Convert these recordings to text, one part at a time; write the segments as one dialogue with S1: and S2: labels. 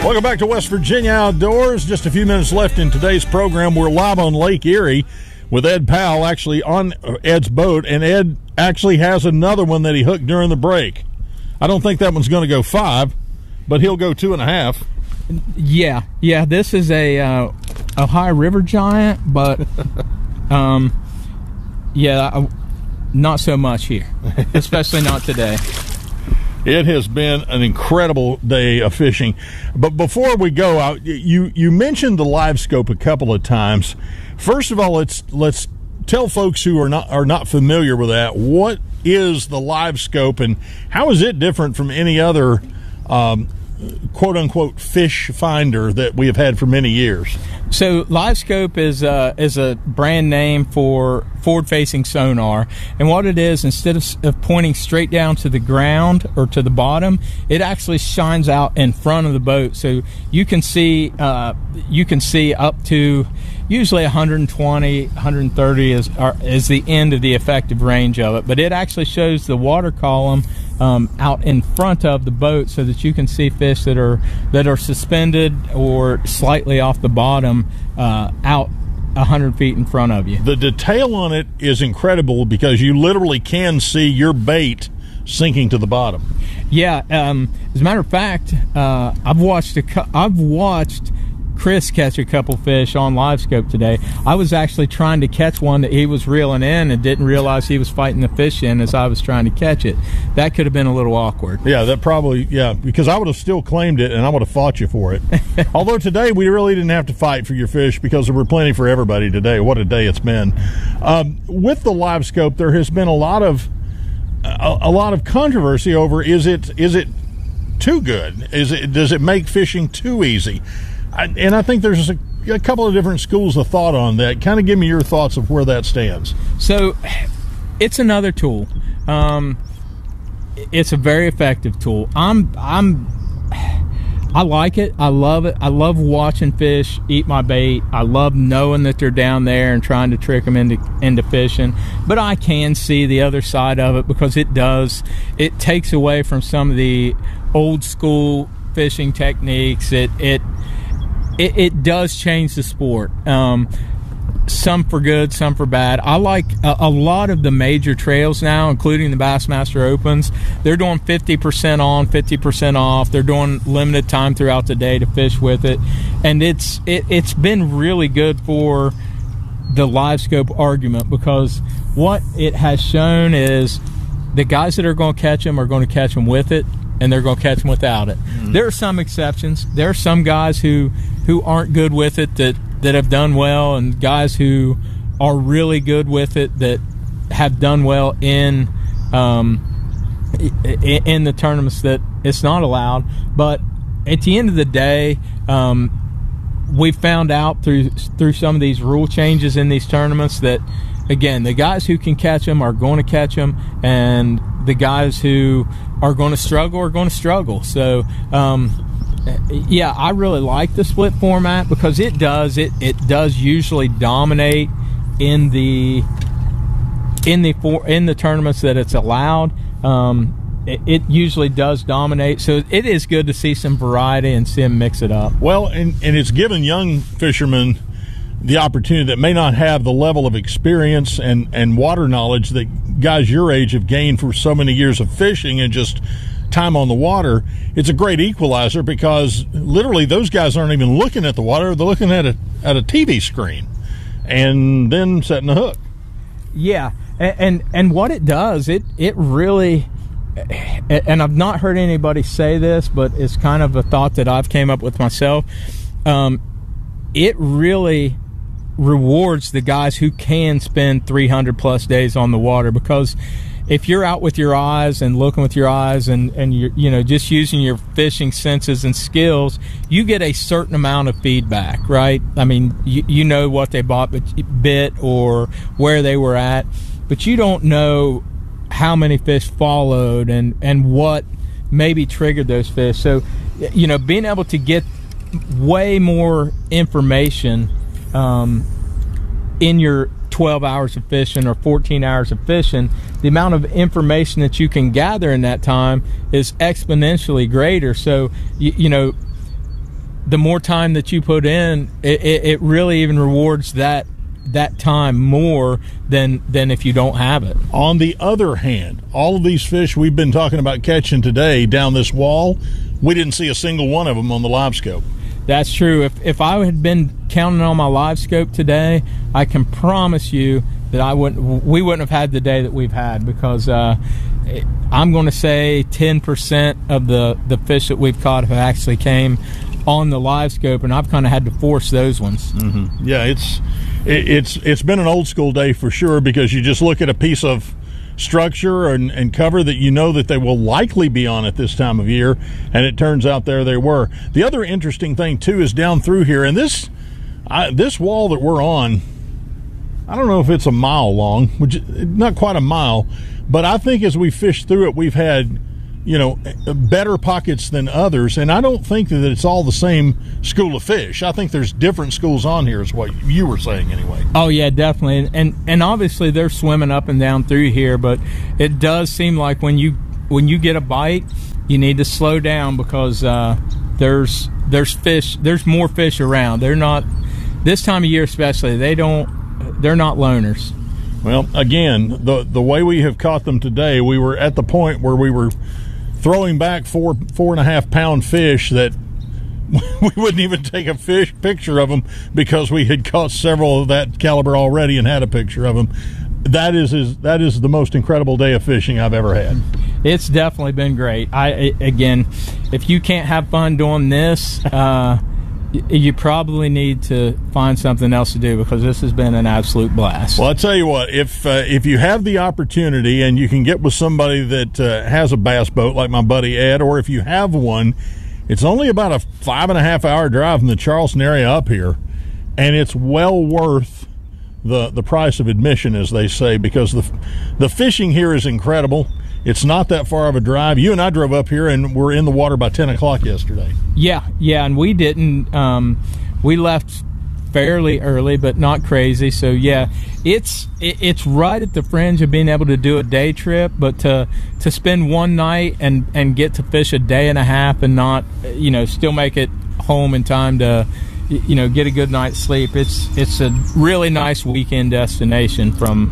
S1: Welcome back to West Virginia Outdoors. Just a few minutes left in today's program. We're live on Lake Erie with Ed Powell actually on Ed's boat, and Ed actually has another one that he hooked during the break. I don't think that one's going to go 5, but he'll go 2.5.
S2: Yeah. This is a Ohio River Giant, but not so much here, especially not today.
S1: It has been an incredible day of fishing. But before we go out, you mentioned the live scope a couple of times. First of all, let's tell folks who are not familiar with that, what is the live scope and how is it different from any other quote unquote fish finder that we have had for many years?
S2: So LiveScope is a brand name for forward-facing sonar, and what it is, instead of pointing straight down to the ground or to the bottom, it actually shines out in front of the boat, so you can see up to usually 120, 130 is the end of the effective range of it, but it actually shows the water column out in front of the boat so that you can see fish that are suspended or slightly off the bottom out 100 feet in front of you.
S1: The detail on it is incredible because you literally can see your bait sinking to the bottom.
S2: Yeah, as a matter of fact, I've watched Chris catch a couple fish on LiveScope today. I was actually trying to catch one that he was reeling in and didn't realize he was fighting the fish in as I was trying to catch it. That could have been a little awkward.
S1: Yeah, because I would have still claimed it and I would have fought you for it. Although today we really didn't have to fight for your fish because there were plenty for everybody today. What a day it's been. With the LiveScope, there has been a lot of controversy over is it too good? Does it make fishing too easy? And I think there's a couple of different schools of thought on that. Kind of give me your thoughts of where that stands.
S2: So it's another tool. It's a very effective tool. I like it. I love it. I love watching fish eat my bait. I love knowing that they're down there and trying to trick them into fishing. But I can see the other side of it because it takes away from some of the old school fishing techniques. It does change the sport. Some for good, some for bad. I like a lot of the major trails now, including the Bassmaster Opens. They're doing 50% on, 50% off. They're doing limited time throughout the day to fish with it, and it's been really good for the LiveScope argument because what it has shown is the guys that are going to catch them are going to catch them with it, and they're going to catch them without it. Mm-hmm. There are some exceptions. There are some guys who aren't good with it that have done well, and guys who are really good with it that have done well in the tournaments that it's not allowed. But at the end of the day, we found out through some of these rule changes in these tournaments that, again, the guys who can catch them are going to catch them, and the guys who are going to struggle are going to struggle. So yeah, I really like the split format because it does usually dominate in the tournaments that it's allowed. It usually does dominate, so it is good to see some variety and see them mix it up.
S1: Well, and it's given young fishermen the opportunity that may not have the level of experience and water knowledge that guys your age have gained for so many years of fishing and just time on the water. It's a great equalizer because literally those guys aren't even looking at the water. They're looking at a TV screen and then setting a hook.
S2: Yeah, and what it does, it really, and I've not heard anybody say this, but it's kind of a thought that I've came up with myself. It really rewards the guys who can spend 300 plus days on the water, because if you're out with your eyes and looking with your eyes and you're just using your fishing senses and skills, you get a certain amount of feedback, right? I mean, you know what they bit or where they were at, but you don't know how many fish followed and what maybe triggered those fish. So, being able to get way more information in your 12 hours of fishing or 14 hours of fishing, the amount of information that you can gather in that time is exponentially greater. So, the more time that you put in, it really even rewards that time more than if you don't have it.
S1: On the other hand, all of these fish we've been talking about catching today down this wall, we didn't see a single one of them on the live scope.
S2: That's true. If I had been counting on my live scope today, I can promise you that we wouldn't have had the day that we've had, because I'm going to say 10% of the fish that we've caught have actually came on the live scope, and I've kind of had to force those ones.
S1: Mm-hmm. Yeah, it's been an old school day for sure, because you just look at a piece of structure and cover that you know that they will likely be on at this time of year, and it turns out there they were. The other interesting thing too is down through here, and this wall that we're on, I don't know if it's a mile long, which not quite a mile, but I think as we fish through it, we've had, better pockets than others, and I don't think that it's all the same school of fish. I think there's different schools on here, is what you were saying anyway.
S2: Oh yeah, definitely, and obviously they're swimming up and down through here, but it does seem like when you get a bite, you need to slow down, because there's fish, there's more fish around. They're not, this time of year especially, they're not loners.
S1: Well, again, the way we have caught them today, we were at the point where we were throwing back 4.5 pound fish that we wouldn't even take a picture of them, because we had caught several of that caliber already and had a picture of them. That is the most incredible day of fishing I've ever had.
S2: It's definitely been great. Again, if you can't have fun doing this, you probably need to find something else to do, because this has been an absolute blast.
S1: Well, I'll tell you what, if you have the opportunity and you can get with somebody that has a bass boat like my buddy Ed, or if you have one, it's only about a 5.5 hour drive from the Charleston area up here, and it's well worth the price of admission, as they say, because the fishing here is incredible. It's not that far of a drive. You and I drove up here and were in the water by 10 o'clock yesterday.
S2: Yeah, and we didn't. We left fairly early, but not crazy. So yeah, it's right at the fringe of being able to do a day trip, but to spend one night and get to fish a day and a half and not, still make it home in time to, get a good night's sleep. It's a really nice weekend destination from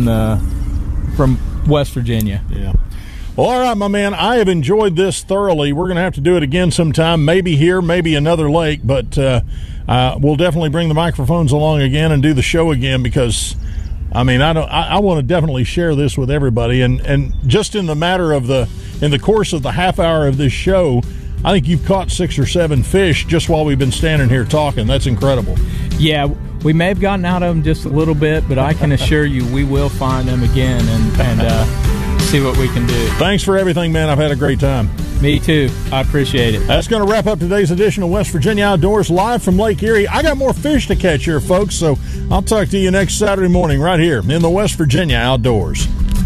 S2: West Virginia.
S1: Yeah. Well, all right, my man, I have enjoyed this thoroughly. We're going to have to do it again sometime, maybe here, maybe another lake, but we'll definitely bring the microphones along again and do the show again, because I want to definitely share this with everybody, and just in the matter of in the course of the half hour of this show, I think you've caught 6 or 7 fish just while we've been standing here talking. That's incredible.
S2: Yeah, we may have gotten out of them just a little bit, but I can assure you we will find them again and see what we can do.
S1: Thanks for everything, man. I've had a great time.
S2: Me too. I appreciate it.
S1: That's going to wrap up today's edition of West Virginia Outdoors, live from Lake Erie. I got more fish to catch here, folks, so I'll talk to you next Saturday morning right here in the West Virginia Outdoors.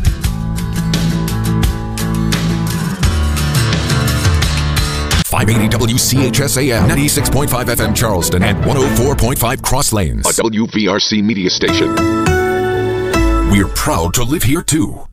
S3: 580 WCHS-AM, 96.5 FM Charleston, and 104.5 Cross Lanes.
S4: A WVRC media station.
S3: We're proud to live here, too.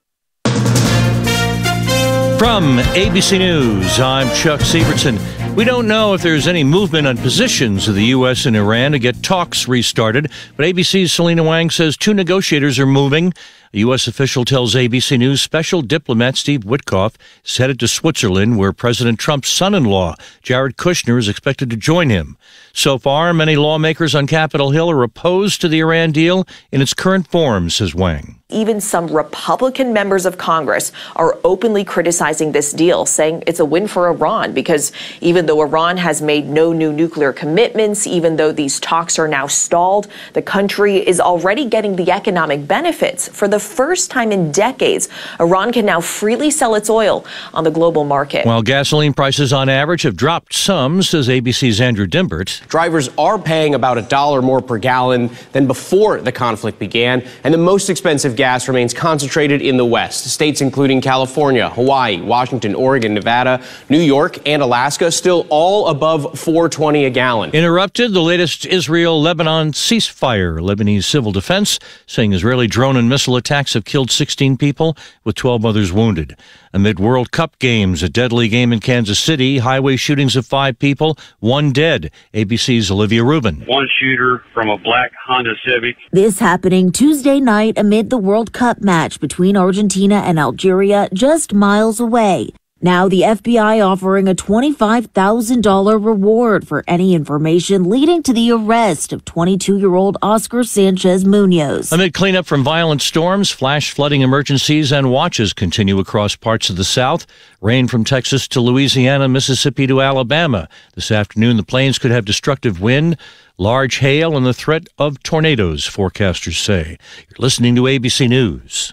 S5: From ABC News, I'm Chuck Sievertson. We don't know if there's any movement on positions of the U.S. and Iran to get talks restarted, but ABC's Selena Wang says 2 negotiators are moving. A U.S. official tells ABC News special diplomat Steve Witkoff is headed to Switzerland, where President Trump's son-in-law, Jared Kushner, is expected to join him. So far, many lawmakers on Capitol Hill are opposed to the Iran deal in its current form, says Wang.
S6: Even some Republican members of Congress are openly criticizing this deal, saying it's a win for Iran, because even though Iran has made no new nuclear commitments, even though these talks are now stalled, the country is already getting the economic benefits. For the first time in decades, Iran can now freely sell its oil on the global market.
S5: While gasoline prices on average have dropped some, says ABC's Andrew Dimbert.
S7: Drivers are paying about $1 more per gallon than before the conflict began, and the most expensive gas remains concentrated in the West. States including California, Hawaii, Washington, Oregon, Nevada, New York, and Alaska still all above $4.20 a gallon.
S5: Interrupted, the latest Israel-Lebanon ceasefire. Lebanese civil defense saying Israeli drone and missile attacks attacks have killed 16 people, with 12 others wounded. Amid World Cup games, a deadly game in Kansas City, highway shootings of 5 people, 1 dead. ABC's Olivia Rubin.
S8: One shooter from a black Honda Civic.
S9: This happening Tuesday night amid the World Cup match between Argentina and Algeria, just miles away. Now the FBI offering a $25,000 reward for any information leading to the arrest of 22-year-old Oscar Sanchez Munoz.
S5: Amid cleanup from violent storms, flash flooding emergencies and watches continue across parts of the South. Rain from Texas to Louisiana, Mississippi to Alabama. This afternoon, the plains could have destructive wind, large hail, and the threat of tornadoes, forecasters say. You're listening to ABC News.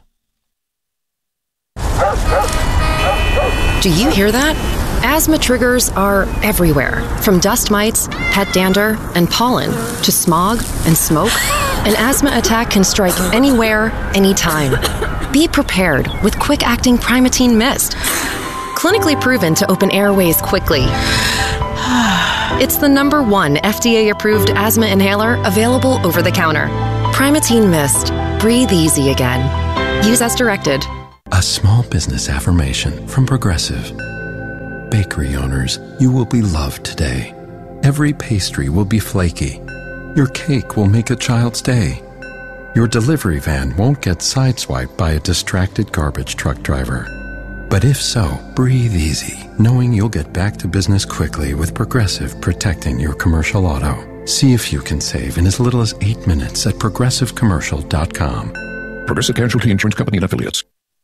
S10: Do you hear that? Asthma triggers are everywhere, from dust mites, pet dander, and pollen, to smog and smoke. An asthma attack can strike anywhere, anytime. Be prepared with quick-acting Primatene Mist. Clinically proven to open airways quickly. It's the #1 FDA-approved asthma inhaler available over the counter. Primatene Mist. Breathe easy again. Use as directed.
S11: A small business affirmation from Progressive. Bakery owners, you will be loved today. Every pastry will be flaky. Your cake will make a child's day. Your delivery van won't get sideswiped by a distracted garbage truck driver. But if so, breathe easy, knowing you'll get back to business quickly with Progressive protecting your commercial auto. See if you can save in as little as 8 minutes at progressivecommercial.com.
S4: Progressive Casualty Insurance Company and Affiliates.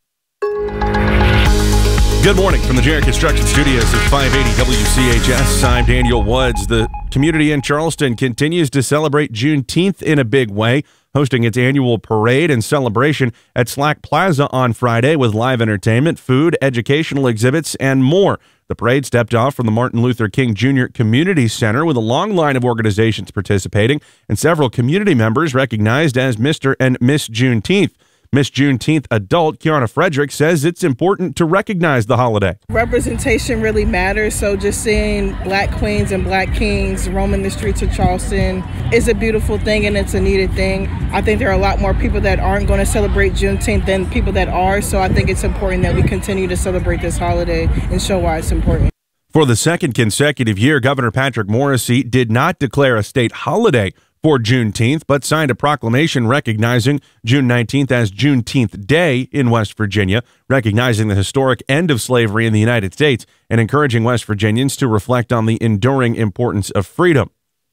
S12: Good morning from the Jarrett Construction Studios at 580 WCHS. I'm Daniel Woods. The community in Charleston continues to celebrate Juneteenth in a big way, hosting its annual parade and celebration at Slack Plaza on Friday with live entertainment, food, educational exhibits, and more. The parade stepped off from the Martin Luther King Jr. Community Center with a long line of organizations participating and several community members recognized as Mr. and Miss Juneteenth. Miss Juneteenth adult Kiana Frederick says it's important to recognize the holiday.
S13: Representation really matters, so just seeing black queens and black kings roaming the streets of Charleston is a beautiful thing and it's a needed thing. I think there are a lot more people that aren't going to celebrate Juneteenth than people that are, so I think it's important that we continue to celebrate this holiday and show why it's important.
S12: For the second consecutive year, Governor Patrick Morrisey did not declare a state holiday for Juneteenth, but signed a proclamation recognizing June 19th as Juneteenth Day in West Virginia, recognizing the historic end of slavery in the United States and encouraging West Virginians to reflect on the enduring importance of freedom.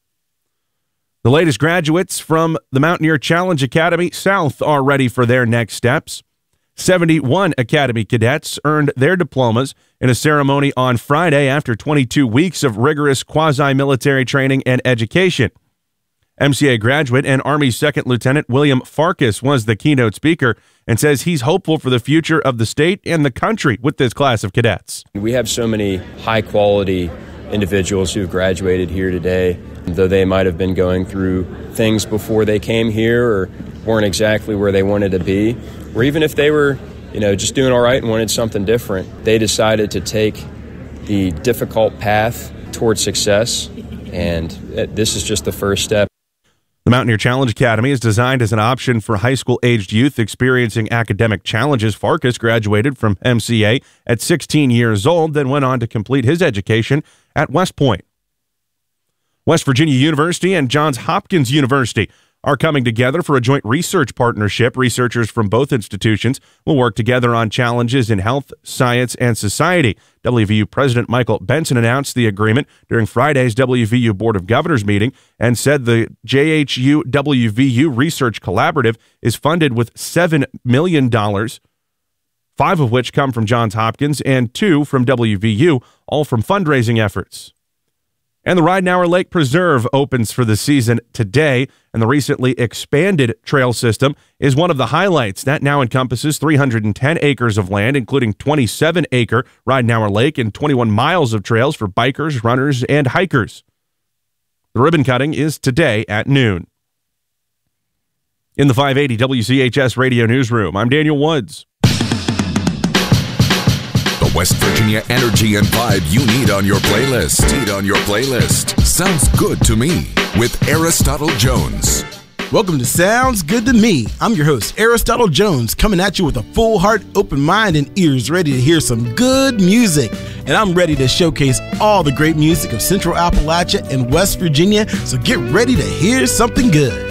S12: The latest graduates from the Mountaineer Challenge Academy South are ready for their next steps. 71 Academy cadets earned their diplomas in a ceremony on Friday after 22 weeks of rigorous quasi-military training and education. MCA graduate and Army 2nd Lieutenant William Farkas was the keynote speaker and says he's hopeful for the future of the state and the country with this class of cadets.
S14: We have so many high-quality individuals who've graduated here today, though they might have been going through things before they came here or weren't exactly where they wanted to be, or even if they were, just doing all right and wanted something different, they decided to take the difficult path towards success, and this is just the first step.
S12: The Mountaineer Challenge Academy is designed as an option for high school-aged youth experiencing academic challenges. Farkas graduated from MCA at 16 years old, then went on to complete his education at West Point. West Virginia University and Johns Hopkins University are coming together for a joint research partnership. Researchers from both institutions will work together on challenges in health, science, and society. WVU President Michael Benson announced the agreement during Friday's WVU Board of Governors meeting and said the JHU-WVU Research Collaborative is funded with $7 million, 5 of which come from Johns Hopkins and 2 from WVU, all from fundraising efforts. And the Ridenour Lake Preserve opens for the season today, and the recently expanded trail system is one of the highlights. That now encompasses 310 acres of land, including 27-acre Ridenour Lake and 21 miles of trails for bikers, runners, and hikers. The ribbon cutting is today at noon. In the 580 WCHS Radio Newsroom, I'm Daniel Woods.
S3: West Virginia energy and vibe you need on your playlist. Sounds good to me with Aristotle Jones.
S15: Welcome to Sounds Good to Me. I'm your host, Aristotle Jones, coming at you with a full heart, open mind, and ears ready to hear some good music. And I'm ready to showcase all the great music of Central Appalachia and West Virginia, so get ready to hear something good.